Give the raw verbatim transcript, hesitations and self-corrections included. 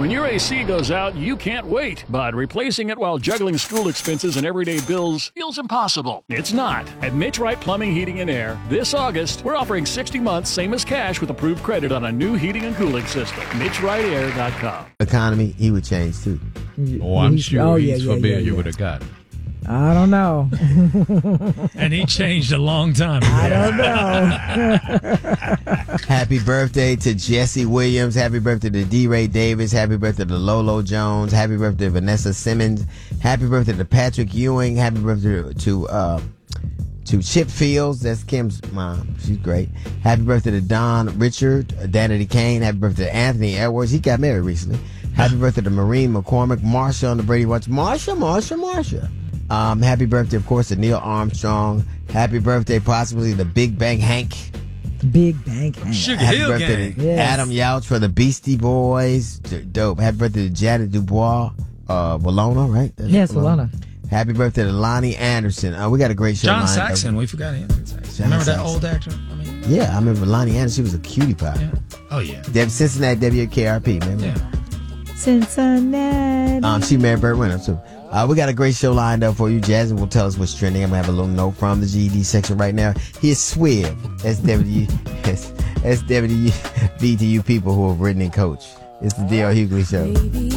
When your A C goes out, you can't wait, but replacing it while juggling school expenses and everyday bills feels impossible. It's not. At Mitch Wright Plumbing, Heating, and Air, this August, we're offering sixty months, same as cash, with approved credit on a new heating and cooling system. Mitch Wright Air dot com. Economy, he would change too. Oh, I'm He's- sure oh, yeah, he's yeah, familiar yeah, yeah. with the guy. I don't know. And he changed a long time ago. I don't know. Happy birthday to Jesse Williams. Happy birthday to D. Ray Davis. Happy birthday to Lolo Jones. Happy birthday to Vanessa Simmons. Happy birthday to Patrick Ewing. Happy birthday to uh, to Chip Fields. That's Kim's mom. She's great. Happy birthday to Don Richard, uh, Danity Kane. Happy birthday to Anthony Edwards. He got married recently. Happy birthday to Maureen McCormick. Marsha on the Brady Watch. Marsha, Marsha, Marsha. Um, happy birthday, of course, to Neil Armstrong. Happy birthday, possibly to Big Bang Hank. Big Bang Hank. Sugar Happy Hill birthday Gang. to Yes. Adam Yauch for the Beastie Boys. D- Dope. Happy birthday to Janet Dubois. Uh, Bologna, right? That's Yes, Bologna. Happy birthday to Lonnie Anderson. Uh, we got a great show. John lined up. Saxon. We forgot him. Saxon. John Remember that Saxon. old actor? I mean, Yeah, I remember Lonnie Anderson. She was a cutie pie. yeah. Oh, yeah. Deb, Cincinnati W K R P, man. Yeah. Cincinnati. Um, she married Burt Reynolds, too. Uh, we got a great show lined up for you. Jasmine will tell us what's trending. I'm going to have a little note from the G E D section right now. Here's Swiv. That's W. That's, that's W V to you people who have written and coached. It's the D L Hughley Show.